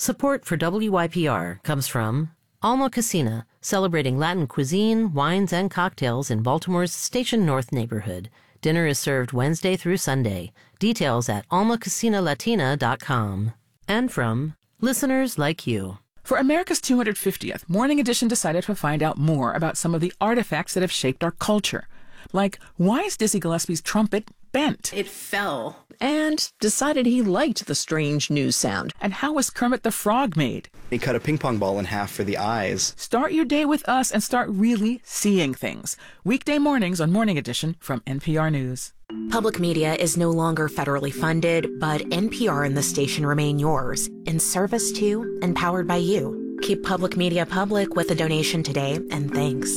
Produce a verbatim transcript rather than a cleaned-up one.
Support for W Y P R comes from Alma Casina, celebrating Latin cuisine, wines, and cocktails in Baltimore's Station North neighborhood. Dinner is served Wednesday through Sunday. Details at alma casina latina dot com. And from listeners like you. For America's two hundred fiftieth, Morning Edition decided to find out more about some of the artifacts that have shaped our culture. Like, why is Dizzy Gillespie's trumpet bent? It fell. And decided he liked the strange news sound. And how was Kermit the Frog made? He cut a ping pong ball in half for the eyes. Start your day with us and start really seeing things. Weekday mornings on Morning Edition from N P R News. Public media is no longer federally funded, but N P R and the station remain yours, in service to and powered by you. Keep public media public with a donation today, and thanks.